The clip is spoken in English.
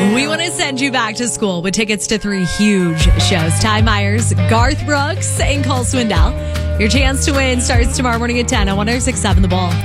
We want to send you back to school with tickets to 3 huge shows. Ty Myers, Garth Brooks, and Cole Swindell. Your chance to win starts tomorrow morning at 10 on 106.7 The Ball.